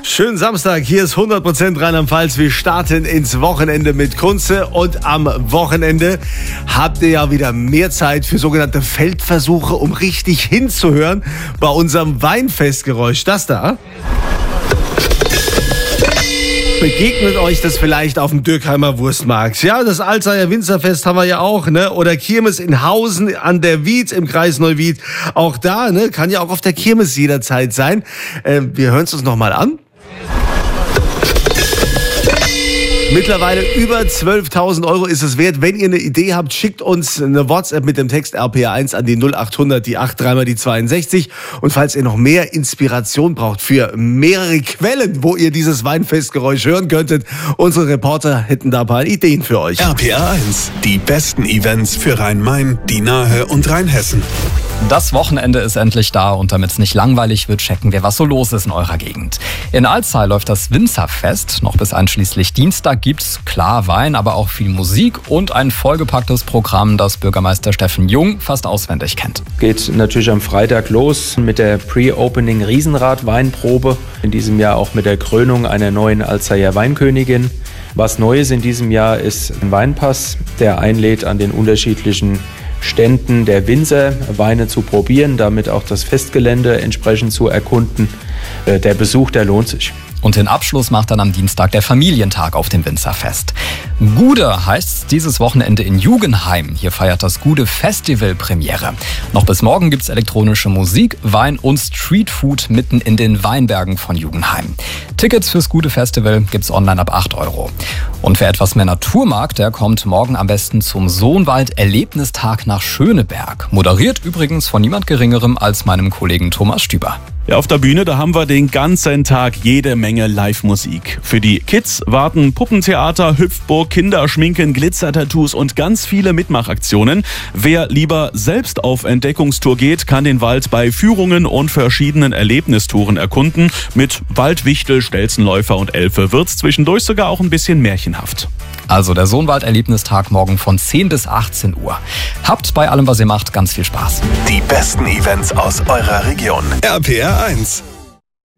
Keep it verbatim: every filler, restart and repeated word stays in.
Schönen Samstag, hier ist hundert Prozent Rheinland-Pfalz. Wir starten ins Wochenende mit Kunze und am Wochenende habt ihr ja wieder mehr Zeit für sogenannte Feldversuche, um richtig hinzuhören bei unserem Weinfestgeräusch. Das da begegnet euch das vielleicht auf dem Dürkheimer Wurstmarkt. Ja, das Alzheimer Winzerfest haben wir ja auch, ne? Oder Kirmes in Hausen an der Wied im Kreis Neuwied. Auch da, ne? Kann ja auch auf der Kirmes jederzeit sein. Äh, wir hören es uns nochmal an. Mittlerweile über zwölftausend Euro ist es wert. Wenn ihr eine Idee habt, schickt uns eine WhatsApp mit dem Text R P R eins an die null achthundert, die acht drei mal die zweiundsechzig. Und falls ihr noch mehr Inspiration braucht für mehrere Quellen, wo ihr dieses Weinfestgeräusch hören könntet, unsere Reporter hätten da ein paar Ideen für euch. R P R eins, die besten Events für Rhein-Main, die Nahe und Rheinhessen. Das Wochenende ist endlich da und damit es nicht langweilig wird, checken wir, was so los ist in eurer Gegend. In Alzey läuft das Winzerfest. Noch bis einschließlich Dienstag gibt's klar Wein, aber auch viel Musik und ein vollgepacktes Programm, das Bürgermeister Steffen Jung fast auswendig kennt. Geht natürlich am Freitag los mit der Pre-Opening Riesenrad-Weinprobe. In diesem Jahr auch mit der Krönung einer neuen Alzeyer Weinkönigin. Was Neues in diesem Jahr ist ein Weinpass, der einlädt, an den unterschiedlichen Ständen der Winzer Weine zu probieren, damit auch das Festgelände entsprechend zu erkunden. Der Besuch, der lohnt sich. Und den Abschluss macht dann am Dienstag der Familientag auf dem Winzerfest. Gude heißt's dieses Wochenende in Jugenheim. Hier feiert das Gude Festival Premiere. Noch bis morgen gibt's elektronische Musik, Wein und Streetfood mitten in den Weinbergen von Jugenheim. Tickets fürs Gude Festival gibt's online ab acht Euro. Und wer etwas mehr Natur mag, der kommt morgen am besten zum Sohnwald Erlebnistag nach Schöneberg. Moderiert übrigens von niemand Geringerem als meinem Kollegen Thomas Stüber. Ja, auf der Bühne, da haben wir den ganzen Tag jede Menge Live-Musik. Für die Kids warten Puppentheater, Hüpfburg, Kinderschminken, Glitzer-Tattoos und ganz viele Mitmachaktionen. Wer lieber selbst auf Entdeckungstour geht, kann den Wald bei Führungen und verschiedenen Erlebnistouren erkunden. Mit Waldwichtel, Stelzenläufer und Elfe wird's zwischendurch sogar auch ein bisschen märchenhaft. Also der Sohnwald-Erlebnistag morgen von zehn bis achtzehn Uhr. Habt bei allem, was ihr macht, ganz viel Spaß. Die besten Events aus eurer Region. R P R eins.